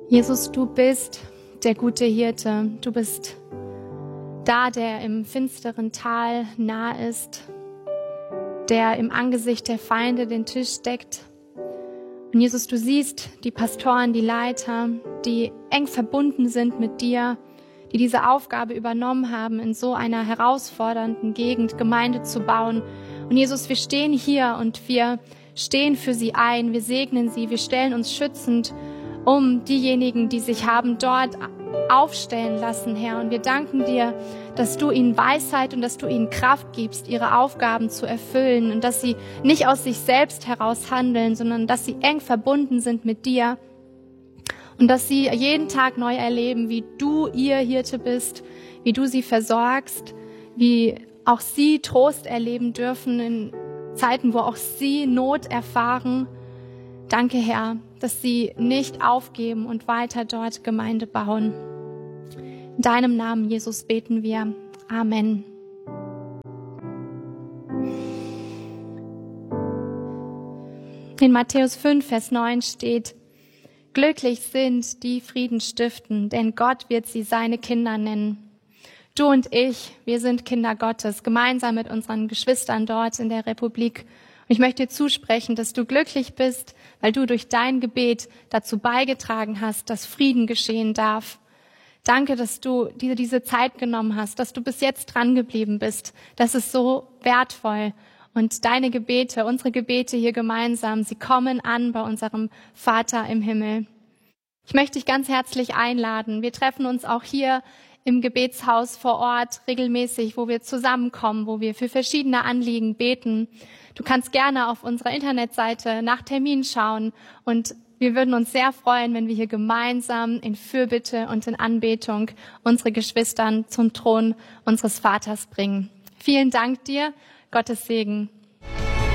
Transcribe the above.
Jesus, du bist der gute Hirte. Du bist da, der im finsteren Tal nah ist, der im Angesicht der Feinde den Tisch deckt. Und Jesus, du siehst die Pastoren, die Leiter, die eng verbunden sind mit dir, die diese Aufgabe übernommen haben, in so einer herausfordernden Gegend Gemeinde zu bauen. Und Jesus, wir stehen hier und wir stehen für sie ein, wir segnen sie, wir stellen uns schützend um diejenigen, die sich haben dort aufstellen lassen, Herr. Und wir danken dir, dass du ihnen Weisheit und dass du ihnen Kraft gibst, ihre Aufgaben zu erfüllen und dass sie nicht aus sich selbst heraus handeln, sondern dass sie eng verbunden sind mit dir und dass sie jeden Tag neu erleben, wie du ihr Hirte bist, wie du sie versorgst, wie auch sie Trost erleben dürfen in Zeiten, wo auch sie Not erfahren. Danke, Herr, dass sie nicht aufgeben und weiter dort Gemeinde bauen. In deinem Namen, Jesus, beten wir. Amen. In Matthäus 5, Vers 9 steht: Glücklich sind die Frieden stiften, denn Gott wird sie seine Kinder nennen. Du und ich, wir sind Kinder Gottes, gemeinsam mit unseren Geschwistern dort in der Republik. Und ich möchte dir zusprechen, dass du glücklich bist, weil du durch dein Gebet dazu beigetragen hast, dass Frieden geschehen darf. Danke, dass du dir diese Zeit genommen hast, dass du bis jetzt dran geblieben bist. Das ist so wertvoll. Und deine Gebete, unsere Gebete hier gemeinsam, sie kommen an bei unserem Vater im Himmel. Ich möchte dich ganz herzlich einladen. Wir treffen uns auch hier im Gebetshaus vor Ort regelmäßig, wo wir zusammenkommen, wo wir für verschiedene Anliegen beten. Du kannst gerne auf unserer Internetseite nach Termin schauen und wir würden uns sehr freuen, wenn wir hier gemeinsam in Fürbitte und in Anbetung unsere Geschwistern zum Thron unseres Vaters bringen. Vielen Dank dir, Gottes Segen.